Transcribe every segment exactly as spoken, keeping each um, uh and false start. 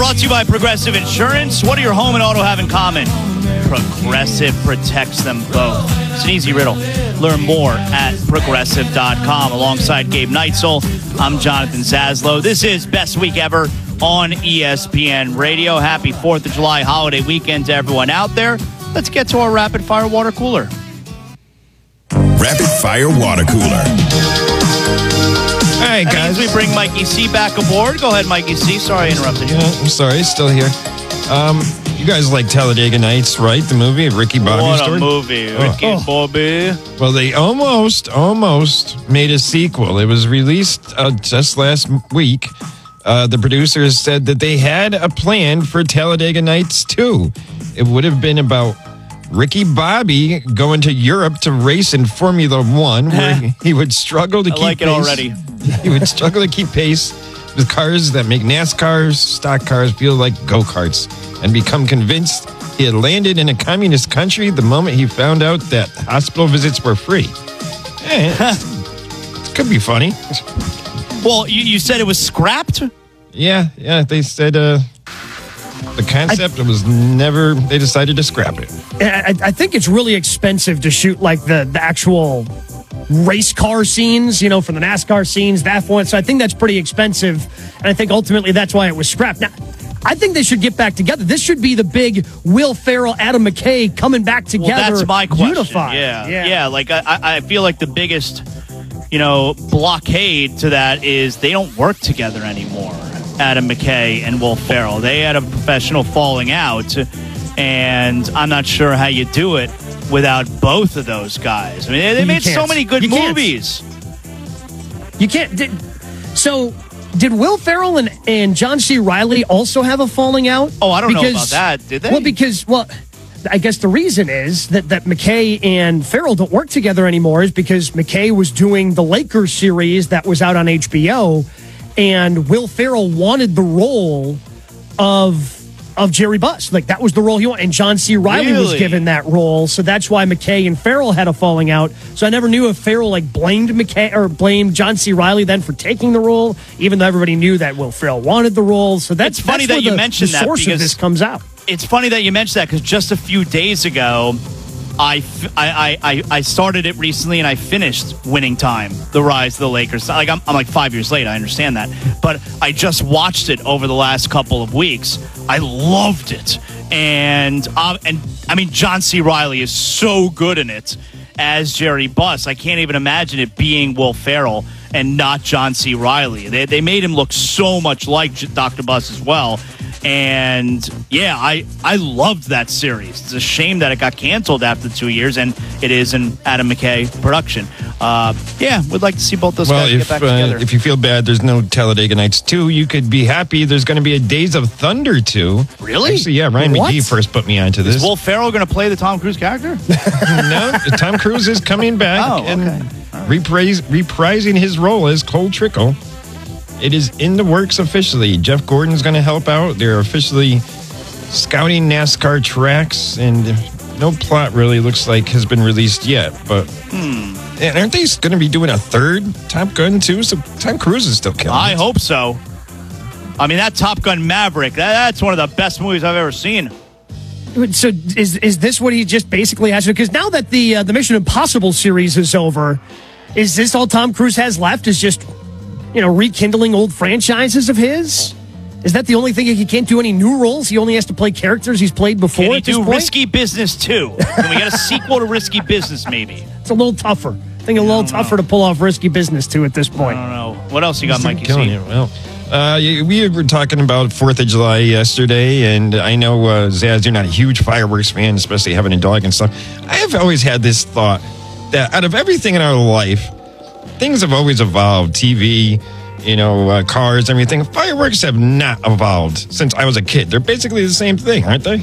Brought to you by Progressive Insurance. What do your home and auto have in common? Progressive protects them both. It's an easy riddle. Learn more at progressive dot com. Alongside Gabe Neitzel, I'm Jonathan Zaslow. This is Best Week Ever on E S P N Radio. Happy fourth of July holiday weekend to everyone out there. Let's get to our Rapid Fire Water Cooler. Rapid Fire Water Cooler. All right, That guys. means we bring Mikey C back aboard. Go ahead, Mikey C. Sorry I interrupted you. Yeah, I'm sorry, still here. Um, you guys like Talladega Nights, right? The movie, Ricky Bobby What story? a movie. Ricky Oh. Bobby. Well, they almost, almost made a sequel. It was released uh, just last week. Uh, the producers said that they had a plan for Talladega Nights two. It would have been about Ricky Bobby going to Europe to race in Formula One, where he, he would struggle to I keep like it pace. already. He would struggle to keep pace with cars that make NASCAR stock cars feel like go-karts, and become convinced he had landed in a communist country the moment he found out that hospital visits were free. Eh, it could be funny. Well, you, you said it was scrapped? Yeah, yeah, they said uh, the concept was never, they decided to scrap it. I, I think it's really expensive to shoot like the, the actual race car scenes, you know, from the NASCAR scenes, that one. So I think that's pretty expensive. And I think ultimately that's why it was scrapped. Now, I think they should get back together. This should be the big Will Ferrell, Adam McKay coming back together. Well, that's my question. Unified. Yeah, yeah. yeah. Like I, I feel like the biggest, you know, blockade to that is they don't work together anymore. Adam McKay and Will Ferrell. They had a professional falling out, and I'm not sure how you do it without both of those guys. I mean, they, they You made so can't. many good You can't. movies. You can't. Did, so, did Will Ferrell and, and John C. Reilly also have a falling out? Oh, I don't know Because- about that. Did they? Well, because, well, I guess the reason is that, that McKay and Ferrell don't work together anymore is because McKay was doing the Lakers series that was out on H B O, and Will Ferrell wanted the role of of Jerry Buss. Like, that was the role he wanted, and John C. Reilly was Really? given that role, so that's why McKay and Ferrell had a falling out. So I never knew if Ferrell, like, blamed McKay or blamed John C. Reilly then for taking the role, even though everybody knew that Will Ferrell wanted the role. So that's It's funny that's that where you the, mentioned the that source of because- this comes out. It's funny that you mentioned that because just a few days ago, I, f- I, I, I started it recently and I finished Winning Time, The Rise of the Lakers. Like I'm, I'm like five years late. I understand that, but I just watched it over the last couple of weeks. I loved it, and um, and I mean John C. Reilly is so good in it as Jerry Buss. I can't even imagine it being Will Ferrell and not John C. Reilly. They they made him look so much like Doctor Buss as well. And yeah, I, I loved that series. It's a shame that it got canceled after two years, and it is an Adam McKay production. Uh, yeah, we'd like to see both those Well, guys if get back uh, together. if you feel bad, there's no Talladega Nights two. You could be happy. There's going to be a Days of Thunder two. Really? Actually, yeah. Ryan What? McGee first put me onto this. Is Will Ferrell going to play the Tom Cruise character? No, Tom Cruise is coming back Oh, and okay. reprise, reprising his role as Cole Trickle. It is in the works officially. Jeff Gordon's going to help out. They're officially scouting NASCAR tracks, and no plot really looks like has been released yet. But Hmm. and aren't they going to be doing a third Top Gun too? So Tom Cruise is still killing I it. hope so. I mean, that Top Gun Maverick, that, that's one of the best movies I've ever seen. So is is this what he just basically has to? Because now that the uh, the Mission Impossible series is over, is this all Tom Cruise has left? Is just, you know, rekindling old franchises of his? Is that the only thing? He can't do any new roles. He only has to play characters he's played before. Can you at this do point? Risky Business two? Can we get a sequel to Risky Business, maybe? It's a little tougher. I think a little tougher to pull off Risky Business two at this point. I don't know. What else you got, Mikey Killing C? it. Well, uh, you- we were talking about fourth of July yesterday, and I know, uh, Zaz, you're not a huge fireworks fan, especially having a dog and stuff. I have always had this thought that out of everything in our life, things have always evolved. T V, you know, uh, cars, everything. Fireworks have not evolved since I was a kid. They're basically the same thing, aren't they?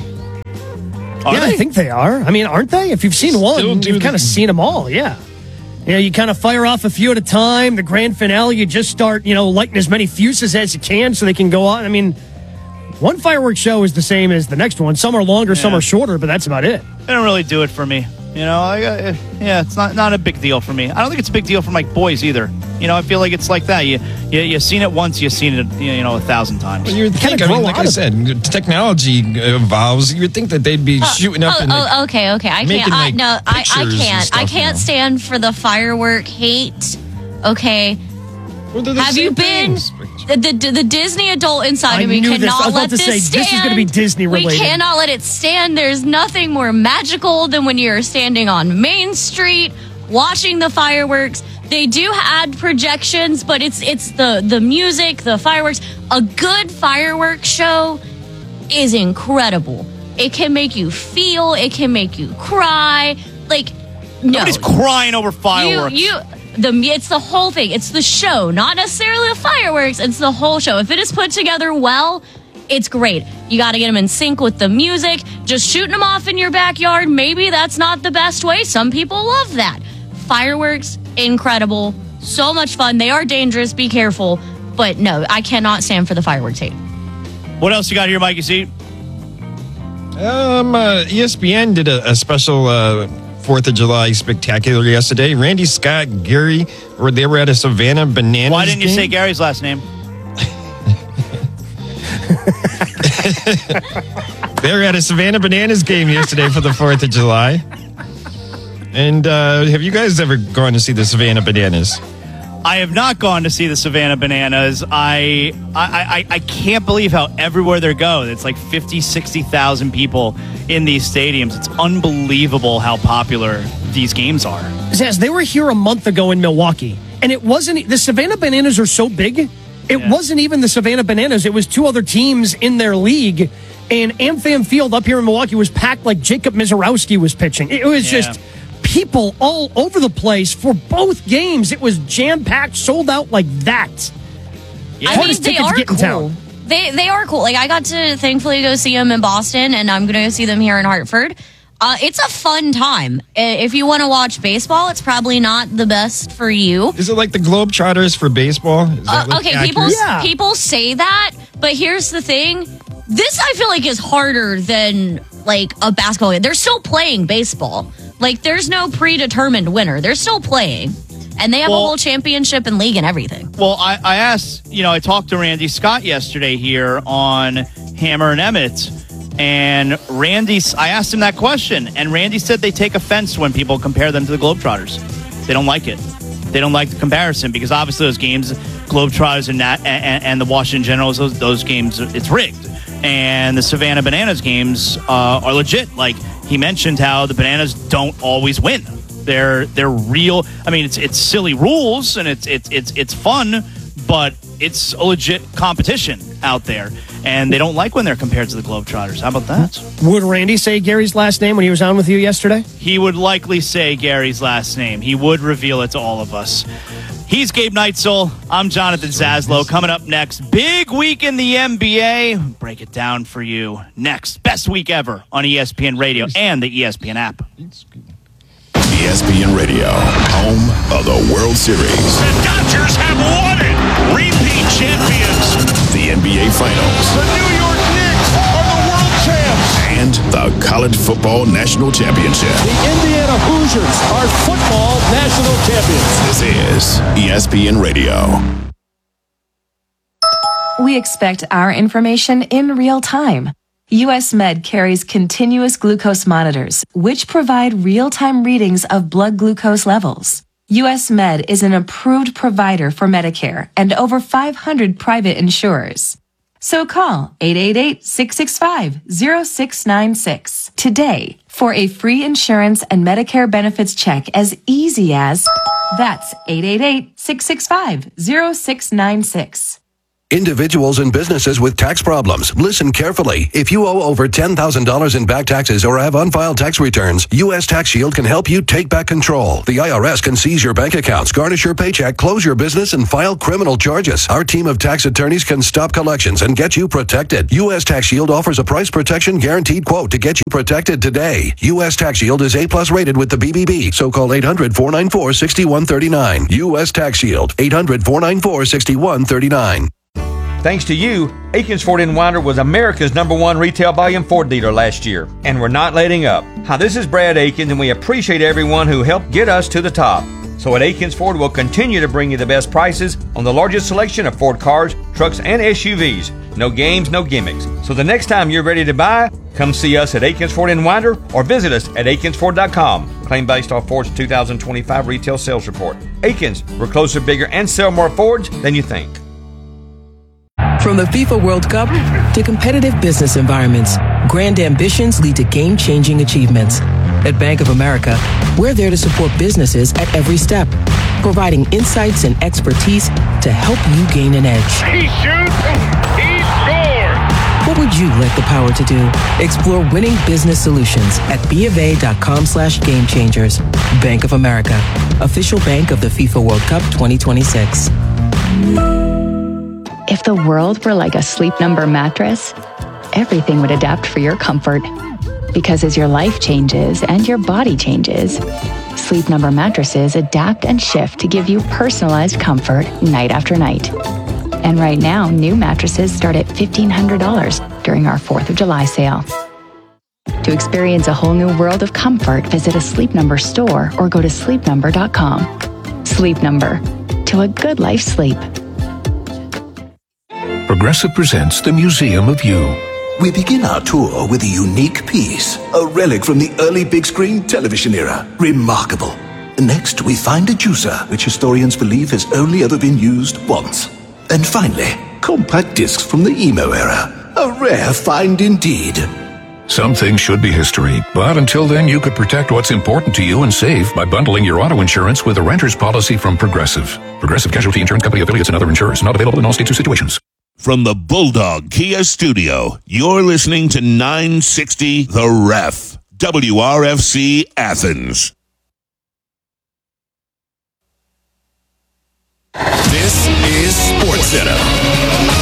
Are yeah, they? I think they are. I mean, aren't they? If you've seen Still one, do you've the- kind of seen them all. Yeah. You know, you kind of fire off a few at a time. The grand finale, you just start, you know, lighting as many fuses as you can so they can go on. I mean, one fireworks show is the same as the next one. Some are longer, some Yeah. are shorter, but that's about it. They don't really do it for me. You know, I, uh, yeah, it's not, not a big deal for me. I don't think it's a big deal for my boys either. You know, I feel like it's like that. You you you've seen it once, you've seen it, you know, a thousand times. Well, you'd think, I mean, like I said, technology evolves. You'd think that they'd be Uh, shooting up oh, and oh, like, okay, okay. I making, can't. I, like, no, I, I pictures and can't. stuff, I can't you know. stand for the firework hate. Okay. well, they're the Have same you been? things. The, the, the Disney adult inside I of me knew this. cannot I was about let to this say, stand. this is gonna be Disney We related. cannot let it stand. There's nothing more magical than when you're standing on Main Street watching the fireworks. They do add projections, but it's it's the the music, the fireworks. A good fireworks show is incredible. It can make you feel. It can make you cry. Like no, Nobody's crying over fireworks. You, you, the it's the whole thing. It's the show, not necessarily the fireworks. It's the whole show. If it is put together well, it's great. You got to get them in sync with the music. Just shooting them off in your backyard, maybe that's not the best way. Some people love that. Fireworks, incredible, so much fun. They are dangerous. Be careful. But no, I cannot stand for the fireworks hate. What else you got here, Mikey C? Um, uh, E S P N did a, a special uh, Fourth of July spectacular yesterday. Randy Scott, Gary, or they were at a Savannah Bananas. Why didn't you game. say Gary's last name? They were at a Savannah Bananas game yesterday for the Fourth of July. And uh, have you guys ever gone to see the Savannah Bananas? I have not gone to see the Savannah Bananas. I I, I, I can't believe how everywhere they go, it's like fifty, sixty thousand people in these stadiums. It's unbelievable how popular these games are. Zaz, they were here a month ago in Milwaukee, and it wasn't the Savannah Bananas are so big. It Yeah. wasn't even the Savannah Bananas. It was two other teams in their league, and AmFam Field up here in Milwaukee was packed like Jacob Mizorowski was pitching. It was Yeah. just people all over the place for both games. It was jam-packed, sold out like that. Yeah. I mean, Hardest they ticket to are get in cool. town. They they are cool. Like I got to thankfully go see them in Boston, and I'm going to go see them here in Hartford. Uh, it's a fun time. Uh, If you want to watch baseball, it's probably not the best for you. Is it like the Globetrotters for baseball? Is that Uh, like okay, accurate? people Yeah. people say that, but here's the thing: this I feel like is harder than like a basketball game. They're still playing baseball. Like there's no predetermined winner. They're still playing, and they have Well- a whole championship and league and everything. Well, I, I asked, you know, I talked to Randy Scott yesterday here on Hammer and Emmett, and Randy, I asked him that question, and Randy said they take offense when people compare them to the Globetrotters. They don't like it. They don't like the comparison because obviously those games, Globetrotters and that, and, and the Washington Generals, those, those games, it's rigged. And the Savannah Bananas games uh, are legit. Like he mentioned, how the Bananas don't always win. They're they're real. I mean, it's it's silly rules and it's it's it's it's fun, but it's a legit competition out there. And they don't like when they're compared to the Globetrotters. How about that? Would Randy say Gary's last name when he was on with you yesterday? He would likely say Gary's last name. He would reveal it to all of us. He's Gabe Neitzel. I'm Jonathan Zaslow. Coming up next, big week in the N B A. Break it down for you next. Best week ever on E S P N Radio and the E S P N app. E S P N Radio, home of the World Series. The Dodgers have won it! Repeat champions! The N B A Finals. The New York Knicks are the world champs! And the College Football National Championship. The Indiana Hoosiers are football national champions. This is E S P N Radio. We expect our information in real time. U S Med carries continuous glucose monitors, which provide real-time readings of blood glucose levels. U S Med is an approved provider for Medicare and over five hundred private insurers. So call eight eight eight, six six five, zero six nine six today for a free insurance and Medicare benefits check as easy as that's eight eight eight, six six five, zero six nine six. Individuals and businesses with tax problems, listen carefully. If you owe over ten thousand dollars in back taxes or have unfiled tax returns, U S Tax Shield can help you take back control. The I R S can seize your bank accounts, garnish your paycheck, close your business, and file criminal charges. Our team of tax attorneys can stop collections and get you protected. U S Tax Shield offers a price protection guaranteed quote to get you protected today. U S Tax Shield is A-plus rated with the B B B, so call eight hundred, four nine four, six one three nine. U S Tax Shield, eight hundred, four nine four, six one three nine. Thanks to you, Aikens Ford in Winder was America's number one retail volume Ford dealer last year, and we're not letting up. Hi, this is Brad Aikens, and we appreciate everyone who helped get us to the top. So at Aikens Ford, we'll continue to bring you the best prices on the largest selection of Ford cars, trucks, and S U Vs. No games, no gimmicks. So the next time you're ready to buy, come see us at Aikens Ford in Winder or visit us at Aikens Ford dot com. Claim based off Ford's two thousand twenty-five retail sales report. Aikens, we're closer, bigger, and sell more Fords than you think. From the FIFA World Cup to competitive business environments, grand ambitions lead to game-changing achievements. At Bank of America, we're there to support businesses at every step, providing insights and expertise to help you gain an edge. He shoots, he scores! What would you like the power to do? Explore winning business solutions at BofA.com slash game changers. Bank of America, official bank of the FIFA World Cup twenty twenty-six. If the world were like a Sleep Number mattress, everything would adapt for your comfort. Because as your life changes and your body changes, Sleep Number mattresses adapt and shift to give you personalized comfort night after night. And right now, new mattresses start at fifteen hundred dollars during our fourth of July sale. To experience a whole new world of comfort, visit a Sleep Number store or go to sleep number dot com. Sleep Number. To a good life sleep. Progressive presents the Museum of You. We begin our tour with a unique piece, a relic from the early big screen television era. Remarkable. Next, we find a juicer, which historians believe has only ever been used once. And finally, compact discs from the emo era. A rare find indeed. Some things should be history, but until then you could protect what's important to you and save by bundling your auto insurance with a renter's policy from Progressive. Progressive Casualty Insurance Company affiliates and other insurers. Not available in all states or situations. From the Bulldog Kia Studio, you're listening to nine sixty The Ref, W R F C Athens. This is SportsCenter.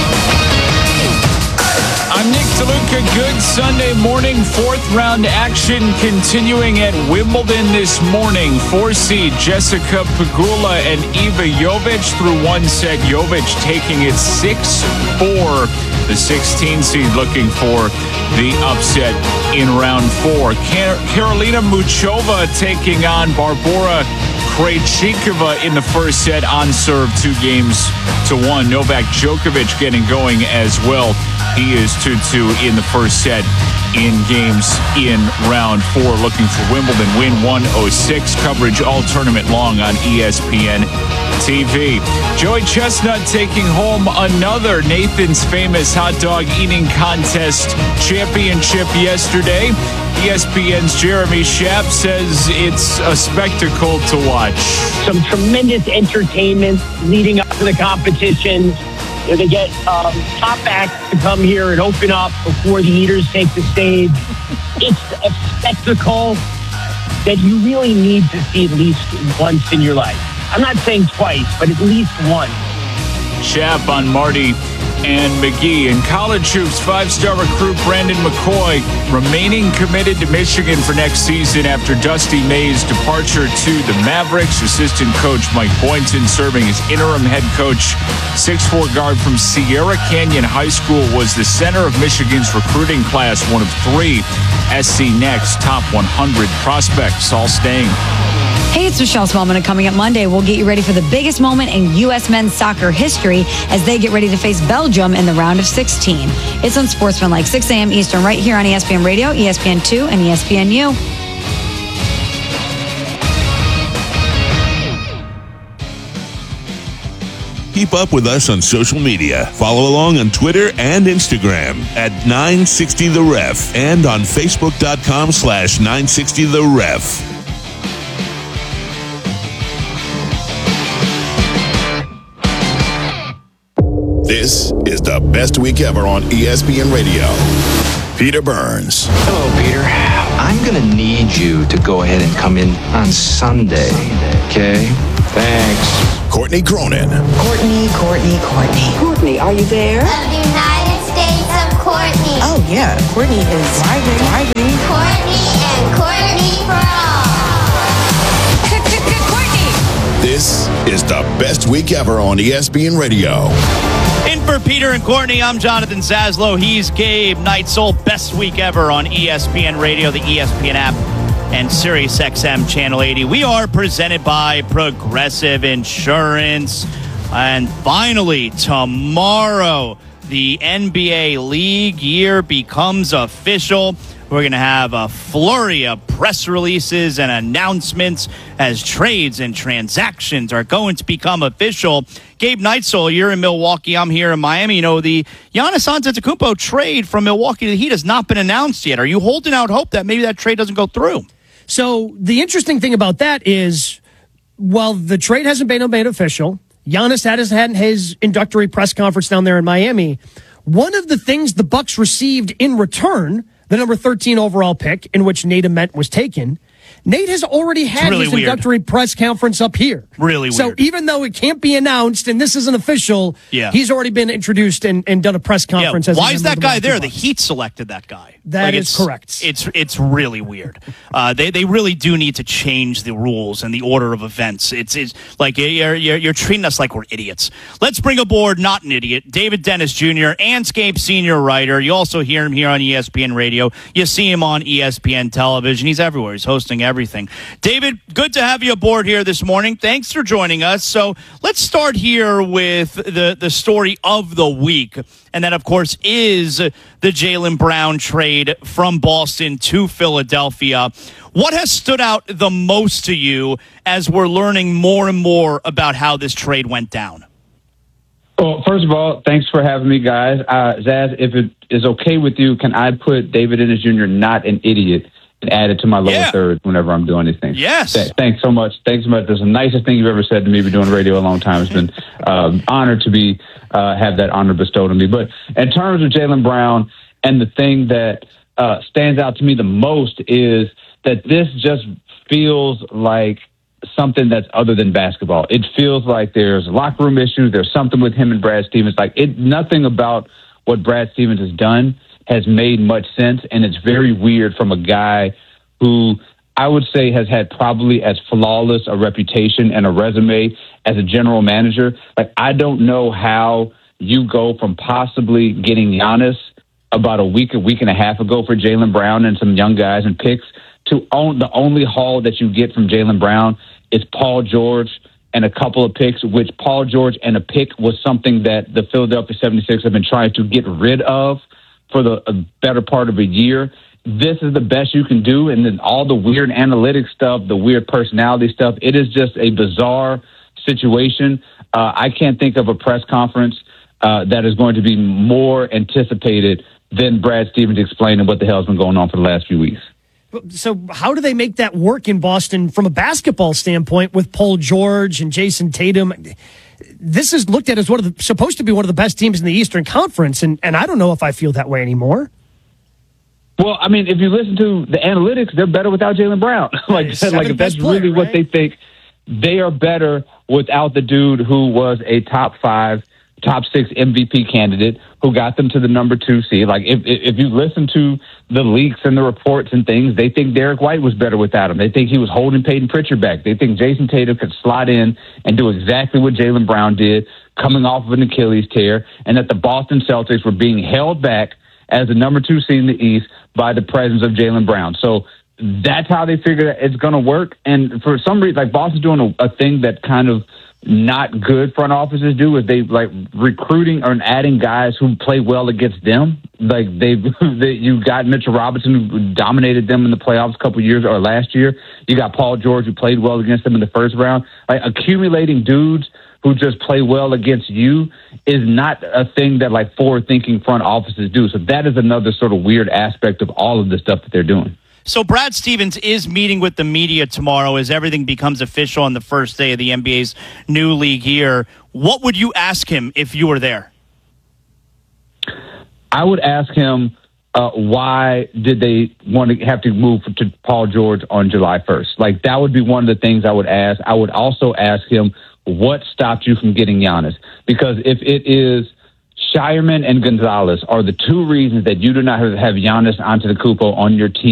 I'm Nick DeLuca. Good Sunday morning. Fourth round action continuing at Wimbledon this morning. Four seed Jessica Pegula and Iva Jovic through one set. Jovic taking it six four. The sixteen seed looking for the upset in round four. Car- Karolina Muchova taking on Barbora Krejcikova in the first set on serve, two games to one. Novak Djokovic getting going as well. He is two two in the first set in games in round four. Looking for Wimbledon win one oh six. Coverage all tournament long on E S P N T V. Joey Chestnut taking home another Nathan's Famous Hot Dog Eating Contest championship yesterday. E S P N's Jeremy Schaap says it's a spectacle to watch. Some tremendous entertainment leading up to the competition. You know, they get um, top acts to come here and open up before the eaters take the stage. It's a spectacle that you really need to see at least once in your life. I'm not saying twice, but at least once. Schaap on Marty and McGee. And college hoops five-star recruit Brandon McCoy remaining committed to Michigan for next season after Dusty May's departure to the Mavericks. Assistant coach Mike Boynton serving as interim head coach. six foot four guard from Sierra Canyon High School was the center of Michigan's recruiting class, one of three S C Next top one hundred prospects, all staying. Hey, it's Michelle Smallman, and coming up Monday, we'll get you ready for the biggest moment in U S men's soccer history as they get ready to face Belgium in the round of sixteen. It's on Sportsmanlike, six a.m. Eastern, right here on E S P N Radio, E S P N two, and E S P N U. Keep up with us on social media. Follow along on Twitter and Instagram at nine sixty The Ref and on Facebook.com slash 960 The Ref. This is the best week ever on E S P N Radio. Peter Burns. Hello, Peter. I'm going to need you to go ahead and come in on Sunday. Okay? Thanks. Courtney Cronin. Courtney, Courtney, Courtney. Courtney, are you there? Of the United States of Courtney. Oh, yeah. Courtney is driving, driving. Courtney and Courtney for all. Courtney. This is the best week ever on E S P N Radio. In for Peter and Courtney, I'm Jonathan Zaslow. He's Gabe Neitzel. Best week ever on E S P N Radio, the E S P N app, and SiriusXM Channel eighty. We are presented by Progressive Insurance. And finally, tomorrow, the N B A league year becomes official. We're going to have a flurry of press releases and announcements as trades and transactions are going to become official. Gabe Neitzel, you're in Milwaukee. I'm here in Miami. You know, the Giannis Antetokounmpo trade from Milwaukee to the Heat has not been announced yet. Are you holding out hope that maybe that trade doesn't go through? So the interesting thing about that is, while the trade hasn't been made official, Giannis had his, had his introductory press conference down there in Miami. One of the things the Bucks received in return, the number thirteen overall pick in which Nate Ament was taken, Nate has already had really his weird. introductory press conference up here. Really so weird. So even though it can't be announced and this isn't official, yeah. he's already been introduced and, and done a press conference. Yeah. As a Why is member that of guy the there? Bucks. The Heat selected that guy. That like is it's, correct. It's it's really weird. Uh, they they really do need to change the rules and the order of events. It's it's like you're you're, you're treating us like we're idiots. Let's bring aboard not an idiot, David Dennis Junior, Anscape senior writer. You also hear him here on E S P N Radio. You see him on E S P N television. He's everywhere. He's hosting everything. David, good to have you aboard here this morning. Thanks for joining us. So let's start here with the the story of the week. And that, of course, is the Jaylen Brown trade from Boston to Philadelphia. What has stood out the most to you as we're learning more and more about how this trade went down? Well, first of all, thanks for having me, guys. Uh, Zaz, if it is okay with you, can I put David Ennis Junior not an idiot and add it to my lower yeah. third whenever I'm doing these things? Yes. Th- thanks so much. Thanks so much. That's the nicest thing you've ever said to me. Been doing radio a long time. It's been um, honored to be uh, have that honor bestowed on me. But in terms of Jaylen Brown, and the thing that uh, stands out to me the most is that this just feels like something that's other than basketball. It feels like there's locker room issues. There's something with him and Brad Stevens. Like it, nothing about what Brad Stevens has done has made much sense, and it's very weird from a guy who I would say has had probably as flawless a reputation and a resume as a general manager. Like, I don't know how you go from possibly getting Giannis about a week, a week and a half ago for Jaylen Brown and some young guys and picks to own the only haul that you get from Jaylen Brown is Paul George and a couple of picks, which Paul George and a pick was something that the Philadelphia seventy-sixers have been trying to get rid of for the a better part of a year. This is the best you can do. And then all the weird analytics stuff, the weird personality stuff, it is just a bizarre situation. Uh, I can't think of a press conference uh, that is going to be more anticipated than Brad Stevens explaining what the hell has been going on for the last few weeks. So how do they make that work in Boston from a basketball standpoint with Paul George and Jason Tatum? This is looked at as one of the supposed to be one of the best teams in the Eastern Conference, and, and I don't know if I feel that way anymore. Well, I mean, if you listen to the analytics, they're better without Jaylen Brown. like, like if that's player, really right? what they think, they are better without the dude who was a top five, top six M V P candidate who got them to the number two seed. Like, if if you listen to the leaks and the reports and things, they think Derek White was better without him. They think he was holding Peyton Pritchard back. They think Jason Tatum could slot in and do exactly what Jaylen Brown did, coming off of an Achilles tear, and that the Boston Celtics were being held back as the number two seed in the East by the presence of Jaylen Brown. So that's how they figure that it's going to work. And for some reason, like, Boston's doing a, a thing that kind of not good front offices do is they like recruiting or adding guys who play well against them. Like they, they you got Mitchell Robinson who dominated them in the playoffs a couple years or last year. You got Paul George who played well against them in the first round. Like, accumulating dudes who just play well against you is not a thing that like forward-thinking front offices do. So that is another sort of weird aspect of all of the stuff that they're doing. So Brad Stevens is meeting with the media tomorrow as everything becomes official on the first day of the N B A's new league year. What would you ask him if you were there? I would ask him, uh, why did they want to have to move to Paul George on July first? Like, that would be one of the things I would ask. I would also ask him, what stopped you from getting Giannis? Because if it is Shireman and Gonzalez are the two reasons that you do not have Giannis Antetokounmpo on your team,